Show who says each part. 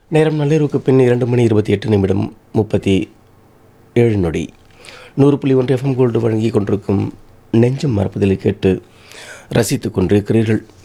Speaker 1: நேரம் நள்ளிரவுக்கு பின் 2:28 30 100.1 FM gold வழங்கி கொண்டிருக்கும் நெஞ்சம் மறப்பதில் கேட்டு ரசித்துக் கொண்டிருக்கிறீர்கள்.